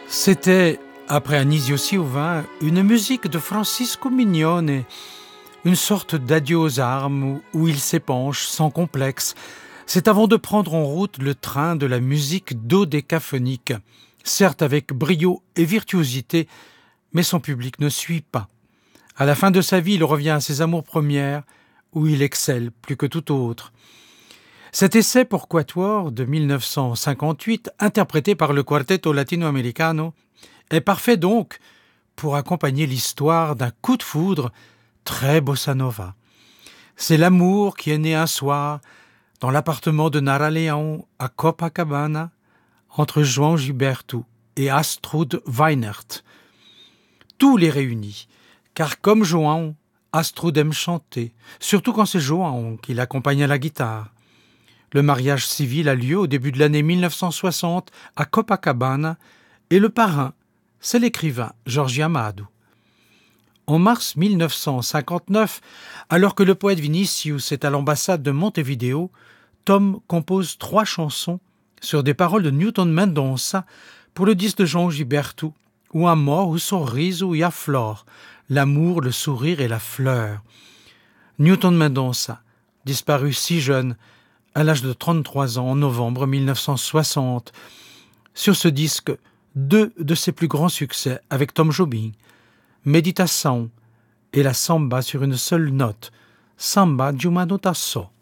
C'était, après Anisio Silva, une musique de Francisco Mignone, une sorte d'adieu aux armes où il s'épanche sans complexe. C'est avant de prendre en route le train de la musique dodécaphonique, certes avec brio et virtuosité, mais son public ne suit pas. À la fin de sa vie, il revient à ses amours premières, où il excelle plus que tout autre. Cet essai pour quatuor de 1958, interprété par le Quartetto Latino-Americano, est parfait donc pour accompagner l'histoire d'un coup de foudre très bossa nova. C'est l'amour qui est né un soir dans l'appartement de Nara Leão à Copacabana entre João Gilberto et Astrud Weinert. Tout les réunit, car comme João, Astrud aime chanter, surtout quand c'est João qui l'accompagne à la guitare. Le mariage civil a lieu au début de l'année 1960 à Copacabana et le parrain, c'est l'écrivain Jorge Amado. En mars 1959, alors que le poète Vinicius est à l'ambassade de Montevideo, Tom compose 3 chansons sur des paroles de Newton Mendonça pour le disque de João Gilberto, O amor, o sorriso e a flor, l'amour, le sourire et la fleur. Newton Mendonça, disparu si jeune, à l'âge de 33 ans en novembre 1960. Sur ce disque, 2 de ses plus grands succès avec Tom Jobim, Meditação et la samba sur une seule note, Samba de uma nota só.